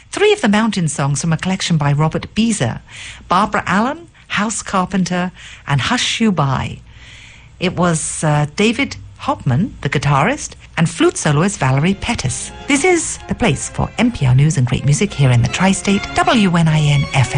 Three of the mountain songs from a collection by Robert Beezer: Barbara Allen, House Carpenter, and Hush You By. It was David Hopman, the guitarist, and flute soloist Valerie Pettis. This is the place for NPR News and great music here in the Tri-State, WNIN FM.